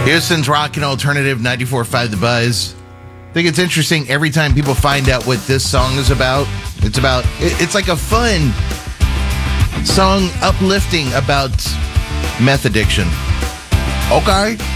Houston's Rockin' Alternative 94.5 The Buzz. I think it's interesting every time people find out what this song is about. It's like a fun song, uplifting about meth addiction. Okay.